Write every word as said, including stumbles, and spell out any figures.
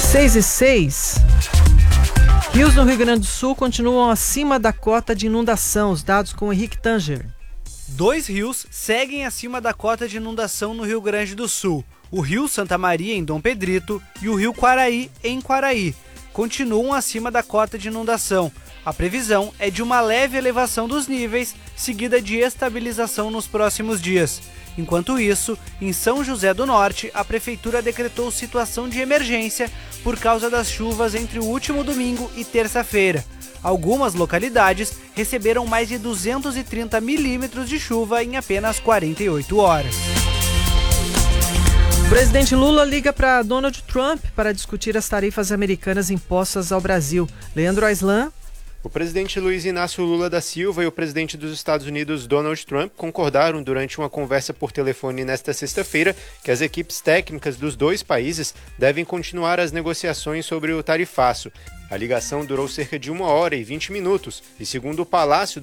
seis e seis. Rios no Rio Grande do Sul continuam acima da cota de inundação. Os dados com Henrique Tanger. Dois rios seguem acima da cota de inundação no Rio Grande do Sul. O rio Santa Maria, em Dom Pedrito, e o rio Quaraí, em Quaraí, continuam acima da cota de inundação. A previsão é de uma leve elevação dos níveis, seguida de estabilização nos próximos dias. Enquanto isso, em São José do Norte, a Prefeitura decretou situação de emergência por causa das chuvas entre o último domingo e terça-feira. Algumas localidades receberam mais de duzentos e trinta milímetros de chuva em apenas quarenta e oito horas. O presidente Lula liga para Donald Trump para discutir as tarifas americanas impostas ao Brasil. Leandro Aislan. O presidente Luiz Inácio Lula da Silva e o presidente dos Estados Unidos, Donald Trump, concordaram durante uma conversa por telefone nesta sexta-feira que as equipes técnicas dos dois países devem continuar as negociações sobre o tarifaço. A ligação durou cerca de uma hora e vinte minutos e, segundo o Palácio